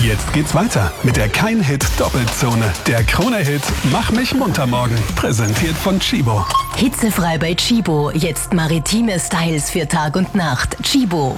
Jetzt geht's weiter mit der Kein-Hit-Doppelzone. Der Krone-Hit Mach mich munter morgen. Präsentiert von Chibo. Hitzefrei bei Chibo. Jetzt maritime Styles für Tag und Nacht. Chibo.